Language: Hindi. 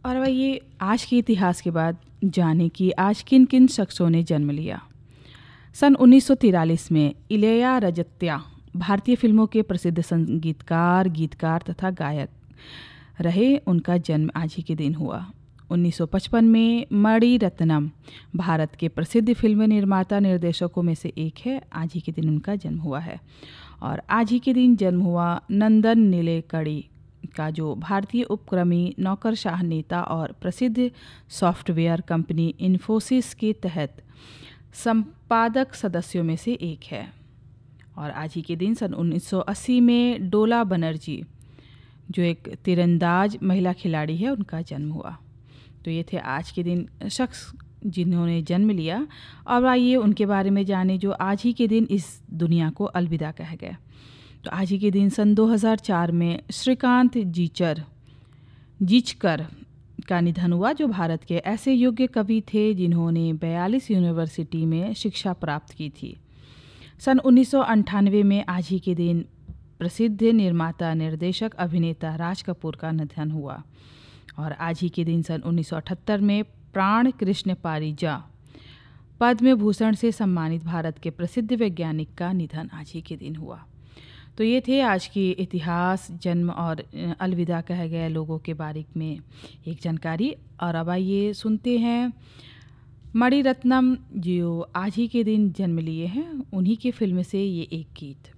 और वह ये आज के इतिहास के बाद जाने कि आज किन किन शख्सों ने जन्म लिया। सन 1943 में इलैया राजत्या भारतीय फिल्मों के प्रसिद्ध संगीतकार, गीतकार तथा गायक रहे। उनका जन्म आज ही के दिन हुआ। 1955 में मणि रत्नम भारत के प्रसिद्ध फिल्म निर्माता निर्देशकों में से एक है। आज ही के दिन उनका जन्म हुआ है। और आज ही के दिन जन्म हुआ नंदन नीलेकणी का, जो भारतीय उपक्रमी नौकरशाह नेता और प्रसिद्ध सॉफ्टवेयर कंपनी इन्फोसिस के तहत संपादक सदस्यों में से एक है। और आज ही के दिन सन 1980 में डोला बनर्जी, जो एक तीरंदाज महिला खिलाड़ी है, उनका जन्म हुआ। तो ये थे आज के दिन शख्स जिन्होंने जन्म लिया। और आइए उनके बारे में जाने जो आज ही के दिन इस दुनिया को अलविदा कह गए। तो आज ही के दिन सन 2004 में श्रीकांत जीचकर का निधन हुआ, जो भारत के ऐसे योग्य कवि थे जिन्होंने 42 यूनिवर्सिटी में शिक्षा प्राप्त की थी। सन 1998 में आज ही के दिन प्रसिद्ध निर्माता, निर्देशक, अभिनेता राज कपूर का निधन हुआ। और आज ही के दिन सन 1978 में प्राण कृष्ण पारिजा पद्म भूषण से सम्मानित भारत के प्रसिद्ध वैज्ञानिक का निधन आज ही के दिन हुआ। तो ये थे आज की इतिहास, जन्म और अलविदा कहे गए लोगों के बारे में एक जानकारी। और अब आइए सुनते हैं मणि रत्नम जो आज ही के दिन जन्म लिए हैं, उन्हीं के फिल्म से ये एक गीत।